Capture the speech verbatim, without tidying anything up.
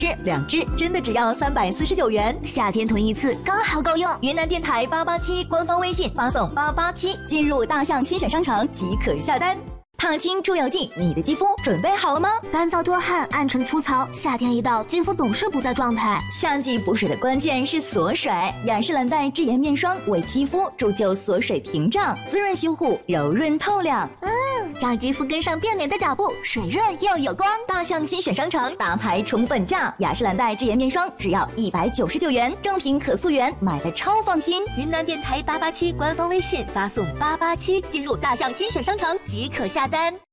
支，两支真的只要三百四十九元， 夏天囤一次刚好够用。 云南电台八八七官方微信发送八八七，进入大象精选商城即可下单。烫青出油剂，你的肌肤准备好了吗？ 干燥多汗，暗沉粗糙，夏天一到，肌肤总是不在状态。 夏季补水的关键是锁水，雅诗兰黛智妍面霜为肌肤铸就锁水屏障，滋润修护，柔润透亮。 嗯，让肌肤跟上变美的脚步，水润又有光。 大象精选商城大牌宠本价，雅诗兰黛智妍面霜只要一百九十九元，正品可溯源，买的超放心。 云南电台八八七官方微信发送八八七，进入大象精选商城即可下单。